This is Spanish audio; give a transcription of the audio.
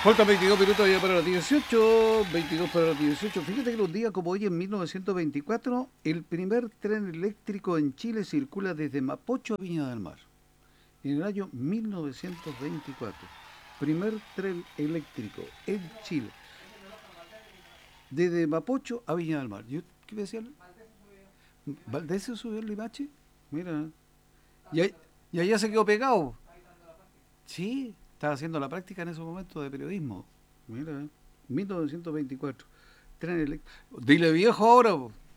Faltan 22 minutos ya para las 18, 22 para las 18. Fíjate que los días como hoy en 1924, el primer tren eléctrico en Chile circula desde Mapocho a Viña del Mar. En el año 1924, primer tren eléctrico en Chile, desde Mapocho a Viña del Mar. ¿Qué me decía? ¿Valdés se subió el Limache? Mira. Y, y allá se quedó pegado. Sí, estaba haciendo la práctica en ese momento de periodismo. Mira, 1924. Tren eléctrico. Dile viejo ahora, po.